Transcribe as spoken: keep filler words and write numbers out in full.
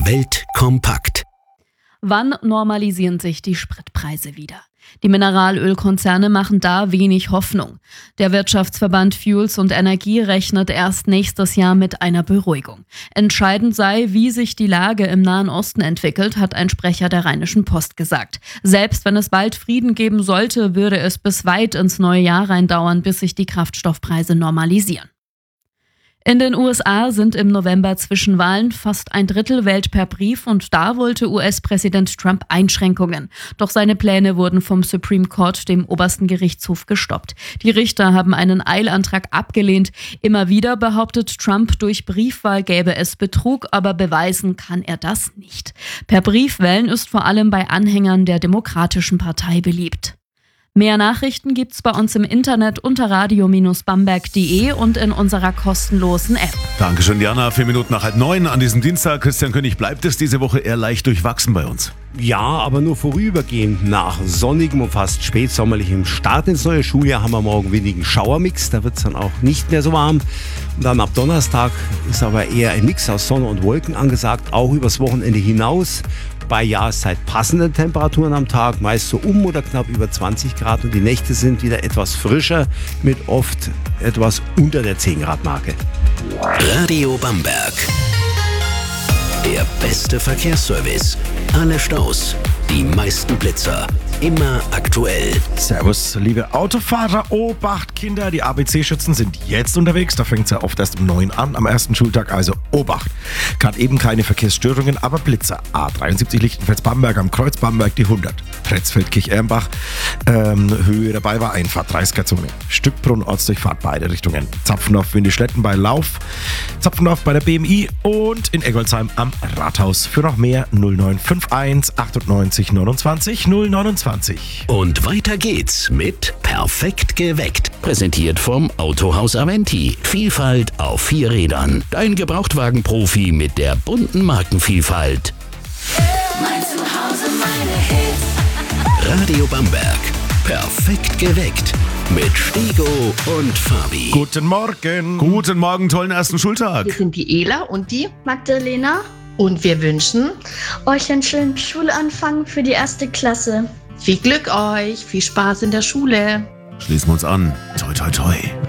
Welt kompakt. Wann normalisieren sich die Spritpreise wieder? Die Mineralölkonzerne machen da wenig Hoffnung. Der Wirtschaftsverband Fuels und Energie rechnet erst nächstes Jahr mit einer Beruhigung. Entscheidend sei, wie sich die Lage im Nahen Osten entwickelt, hat ein Sprecher der Rheinischen Post gesagt. Selbst wenn es bald Frieden geben sollte, würde es bis weit ins neue Jahr rein dauern, bis sich die Kraftstoffpreise normalisieren. In den U S A sind im November Zwischenwahlen. Fast ein Drittel wählt per Brief und da wollte U S-Präsident Trump Einschränkungen. Doch seine Pläne wurden vom Supreme Court, dem obersten Gerichtshof, gestoppt. Die Richter haben einen Eilantrag abgelehnt. Immer wieder behauptet Trump, durch Briefwahl gäbe es Betrug, aber beweisen kann er das nicht. Per Briefwählen ist vor allem bei Anhängern der Demokratischen Partei beliebt. Mehr Nachrichten gibt's bei uns im Internet unter radio Bindestrich bamberg punkt de und in unserer kostenlosen App. Dankeschön, Diana. Vier Minuten nach halb neun an diesem Dienstag. Christian König, bleibt es diese Woche eher leicht durchwachsen bei uns? Ja, aber nur vorübergehend. Nach sonnigem und fast spätsommerlichem Start ins neue Schuljahr haben wir morgen wenigen Schauermix. Da wird es dann auch nicht mehr so warm. Und dann ab Donnerstag ist aber eher ein Mix aus Sonne und Wolken angesagt, auch übers Wochenende hinaus. Bei Jahreszeit passenden Temperaturen am Tag, meist so um oder knapp über zwanzig Grad, und die Nächte sind wieder etwas frischer mit oft etwas unter der zehn Grad Marke. Radio Bamberg. Der beste Verkehrsservice. Alle Staus, die meisten Blitzer. Immer aktuell. Servus, liebe Autofahrer, Obacht, Kinder, die A B C-Schützen sind jetzt unterwegs. Da fängt es ja oft erst um neun an, am ersten Schultag, also Obacht. Gerade eben keine Verkehrsstörungen, aber Blitzer. A dreiundsiebzig Lichtenfels-Bamberg am Kreuz Bamberg, die hundert. Pretzfeld-Kirch-Ermbach, ähm, Höhe dabei war Einfahrt, dreißiger-Zone. Stückbrunn, Ortsdurchfahrt, beide Richtungen. Zapfendorf, Windischletten bei Lauf, Zapfendorf bei der B M I und in Eggolsheim am Rathaus. Für noch mehr null neun fünf eins achtundneunzig neunundzwanzig null neunundzwanzig. Und weiter geht's mit Perfekt geweckt. Präsentiert vom Autohaus Aventi. Vielfalt auf vier Rädern. Dein Gebrauchtwagenprofi mit der bunten Markenvielfalt. Mein Zuhause, meine Hits. Radio Bamberg. Perfekt geweckt. Mit Stego und Fabi. Guten Morgen. Guten Morgen, tollen ersten Schultag. Wir sind die Ela und die Magdalena. Und wir wünschen euch einen schönen Schulanfang für die erste Klasse. viel Glück euch, viel Spaß in der Schule. Schließen wir uns an. Toi, toi, toi.